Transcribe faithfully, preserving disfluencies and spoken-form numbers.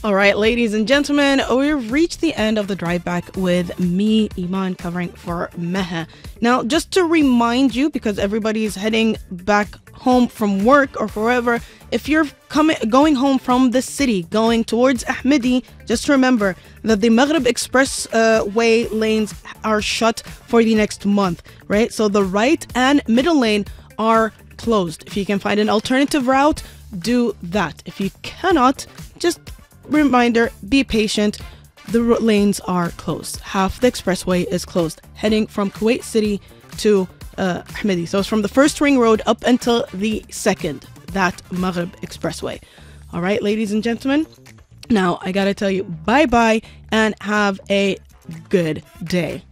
All right, ladies and gentlemen, we've reached the end of the drive back with me, Iman, covering for Meha. Now, just to remind you, because everybody's heading back home from work or wherever, if you're coming, going home from the city, going towards Ahmedi, just remember that the Maghrib Express uh, way lanes are shut for the next month, right? So the right and middle lane are closed. If you can find an alternative route, do that. If you cannot, just reminder, be patient. The lanes are closed. Half the expressway is closed, heading from Kuwait City to uh, Ahmedi. So it's from the first ring road up until the second, that Maghrib Expressway. All right, ladies and gentlemen. Now, I gotta tell you bye-bye and have a good day.